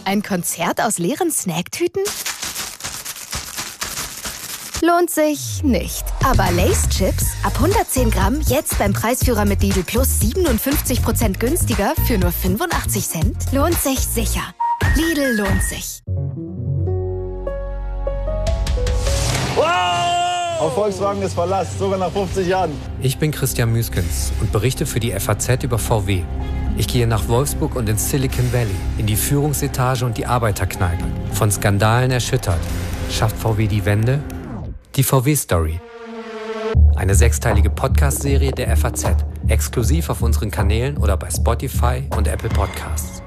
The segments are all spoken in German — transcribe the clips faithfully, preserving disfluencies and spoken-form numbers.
Ein Konzert aus leeren Snacktüten? Lohnt sich nicht. Aber Lay's Chips ab hundertzehn Gramm jetzt beim Preisführer mit Lidl Plus siebenundfünfzig Prozent günstiger für nur fünfundachtzig Cent? Lohnt sich sicher. Lidl lohnt sich. Wow! Auf Volkswagen ist Verlass, sogar nach fünfzig Jahren. Ich bin Christian Müskens und berichte für die F A Z über V W. Ich gehe nach Wolfsburg und ins Silicon Valley, in die Führungsetage und die Arbeiterkneipe. Von Skandalen erschüttert. Schafft V W die Wende? Die V W-Story. Eine sechsteilige Podcast-Serie der F A Z. Exklusiv auf unseren Kanälen oder bei Spotify und Apple Podcasts.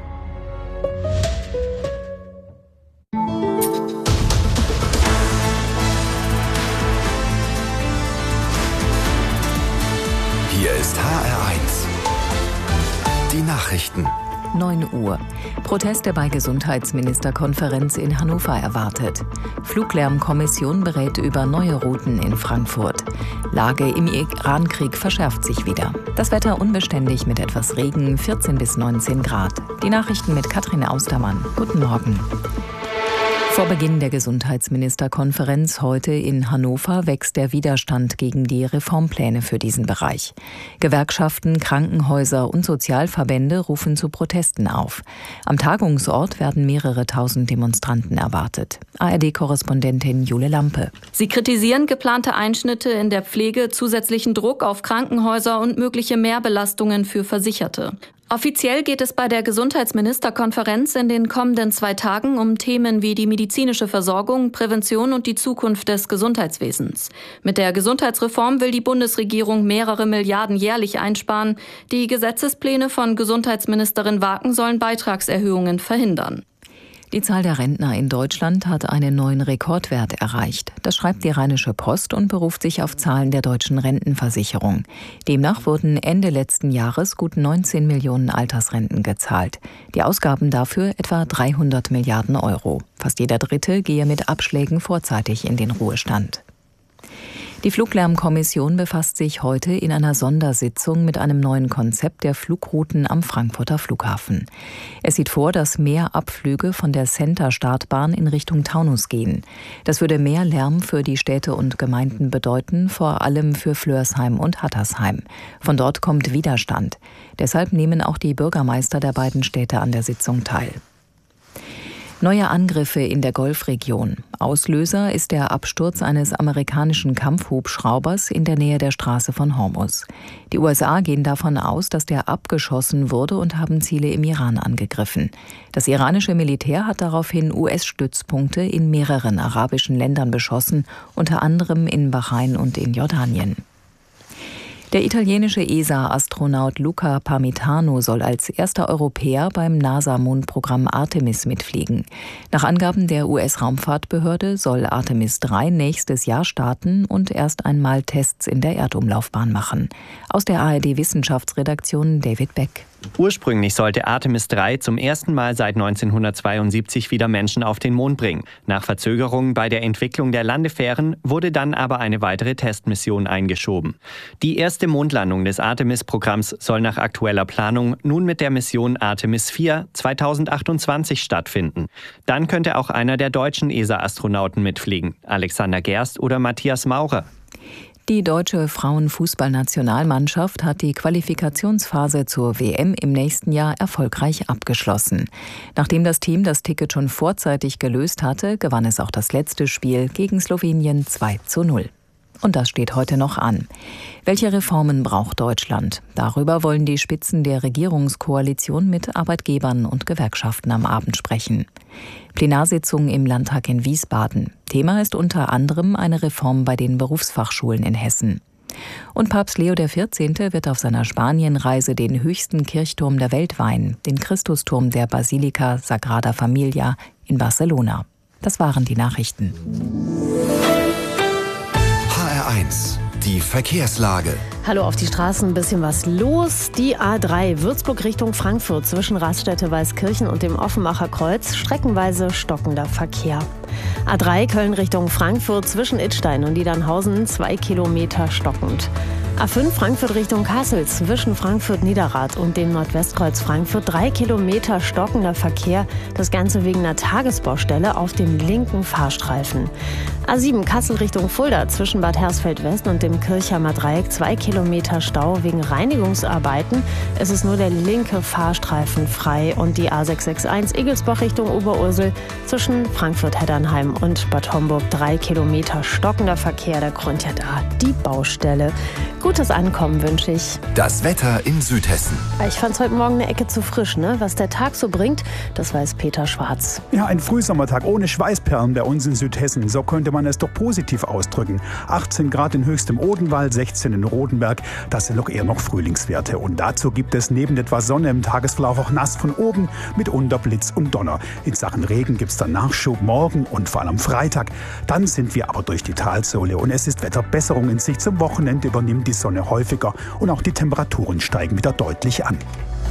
Hier ist H R eins. Die Nachrichten. neun Uhr. Proteste bei Gesundheitsministerkonferenz in Hannover erwartet. Fluglärmkommission berät über neue Routen in Frankfurt. Lage im Irankrieg verschärft sich wieder. Das Wetter unbeständig mit etwas Regen, vierzehn bis neunzehn Grad. Die Nachrichten mit Katrin Austermann. Guten Morgen. Vor Beginn der Gesundheitsministerkonferenz heute in Hannover wächst der Widerstand gegen die Reformpläne für diesen Bereich. Gewerkschaften, Krankenhäuser und Sozialverbände rufen zu Protesten auf. Am Tagungsort werden mehrere tausend Demonstranten erwartet. A R D-Korrespondentin Jule Lampe. Sie kritisieren geplante Einschnitte in der Pflege, zusätzlichen Druck auf Krankenhäuser und mögliche Mehrbelastungen für Versicherte. Offiziell geht es bei der Gesundheitsministerkonferenz in den kommenden zwei Tagen um Themen wie die medizinische Versorgung, Prävention und die Zukunft des Gesundheitswesens. Mit der Gesundheitsreform will die Bundesregierung mehrere Milliarden jährlich einsparen. Die Gesetzespläne von Gesundheitsministerin Waken sollen Beitragserhöhungen verhindern. Die Zahl der Rentner in Deutschland hat einen neuen Rekordwert erreicht. Das schreibt die Rheinische Post und beruft sich auf Zahlen der deutschen Rentenversicherung. Demnach wurden Ende letzten Jahres gut neunzehn Millionen Altersrenten gezahlt. Die Ausgaben dafür etwa dreihundert Milliarden Euro. Fast jeder Dritte gehe mit Abschlägen vorzeitig in den Ruhestand. Die Fluglärmkommission befasst sich heute in einer Sondersitzung mit einem neuen Konzept der Flugrouten am Frankfurter Flughafen. Es sieht vor, dass mehr Abflüge von der Center-Startbahn in Richtung Taunus gehen. Das würde mehr Lärm für die Städte und Gemeinden bedeuten, vor allem für Flörsheim und Hattersheim. Von dort kommt Widerstand. Deshalb nehmen auch die Bürgermeister der beiden Städte an der Sitzung teil. Neue Angriffe in der Golfregion. Auslöser ist der Absturz eines amerikanischen Kampfhubschraubers in der Nähe der Straße von Hormuz. Die U S A gehen davon aus, dass der abgeschossen wurde und haben Ziele im Iran angegriffen. Das iranische Militär hat daraufhin U S-Stützpunkte in mehreren arabischen Ländern beschossen, unter anderem in Bahrain und in Jordanien. Der italienische E S A-Astronaut Luca Parmitano soll als erster Europäer beim NASA-Mondprogramm Artemis mitfliegen. Nach Angaben der U S-Raumfahrtbehörde soll Artemis drei nächstes Jahr starten und erst einmal Tests in der Erdumlaufbahn machen. Aus der A R D-Wissenschaftsredaktion David Beck. Ursprünglich sollte Artemis drei zum ersten Mal seit neunzehnhundertzweiundsiebzig wieder Menschen auf den Mond bringen. Nach Verzögerungen bei der Entwicklung der Landefähren wurde dann aber eine weitere Testmission eingeschoben. Die erste Mondlandung des Artemis-Programms soll nach aktueller Planung nun mit der Mission Artemis vier zweitausendachtundzwanzig stattfinden. Dann könnte auch einer der deutschen E S A-Astronauten mitfliegen, Alexander Gerst oder Matthias Maurer. Die deutsche Frauenfußballnationalmannschaft hat die Qualifikationsphase zur W M im nächsten Jahr erfolgreich abgeschlossen. Nachdem das Team das Ticket schon vorzeitig gelöst hatte, gewann es auch das letzte Spiel gegen Slowenien zwei zu null. Und das steht heute noch an. Welche Reformen braucht Deutschland? Darüber wollen die Spitzen der Regierungskoalition mit Arbeitgebern und Gewerkschaften am Abend sprechen. Plenarsitzung im Landtag in Wiesbaden. Thema ist unter anderem eine Reform bei den Berufsfachschulen in Hessen. Und Papst Leo der vierzehnte wird auf seiner Spanienreise den höchsten Kirchturm der Welt weihen, den Christusturm der Basilika Sagrada Familia in Barcelona. Das waren die Nachrichten. H R eins. Die Verkehrslage. Hallo, auf die Straßen, ein bisschen was los. Die A drei Würzburg Richtung Frankfurt zwischen Raststätte Weißkirchen und dem Offenbacher Kreuz. Streckenweise stockender Verkehr. A drei Köln Richtung Frankfurt zwischen Idstein und Niedernhausen zwei Kilometer stockend. A fünf Frankfurt Richtung Kassel zwischen Frankfurt-Niederrad und dem Nordwestkreuz Frankfurt. Drei Kilometer stockender Verkehr. Das Ganze wegen einer Tagesbaustelle auf dem linken Fahrstreifen. A sieben Kassel Richtung Fulda zwischen Bad Hersfeld-West und dem Kirchheimer Dreieck. Zwei Kilometer Stau wegen Reinigungsarbeiten. Es ist nur der linke Fahrstreifen frei. Und die A sechs sechs eins Egelsbach Richtung Oberursel zwischen Frankfurt-Heddernheim und Bad Homburg. Drei Kilometer stockender Verkehr. Der Grund ja da die Baustelle. Gutes Ankommen wünsche ich. Das Wetter in Südhessen. Ich fand es heute Morgen eine Ecke zu frisch, ne? Was der Tag so bringt, das weiß Peter Schwarz. Ja, ein Frühsommertag ohne Schweißperlen bei uns in Südhessen. So könnte man es doch positiv ausdrücken. achtzehn Grad in höchstem Odenwald, sechzehn in Rodenberg. Das sind doch eher noch Frühlingswerte. Und dazu gibt es neben etwas Sonne im Tagesverlauf auch nass von oben mit Blitz und Donner. In Sachen Regen gibt es dann Nachschub morgen und vor allem Freitag. Dann sind wir aber durch die Talsohle und es ist Wetterbesserung in Sicht. Zum Wochenende übernimmt die Sonne häufiger und auch die Temperaturen steigen wieder deutlich an.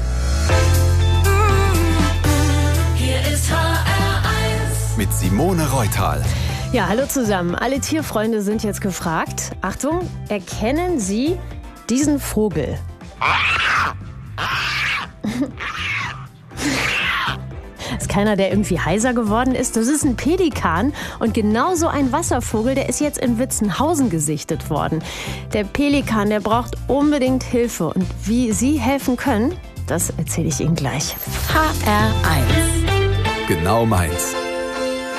Hier ist H R eins mit Simone Reutal. Ja, hallo zusammen. Alle Tierfreunde sind jetzt gefragt. Achtung, erkennen Sie diesen Vogel? Ist keiner, der irgendwie heiser geworden ist. Das ist ein Pelikan und genauso ein Wasservogel, der ist jetzt in Witzenhausen gesichtet worden. Der Pelikan, der braucht unbedingt Hilfe und wie Sie helfen können, das erzähle ich Ihnen gleich. H R eins. Genau meins.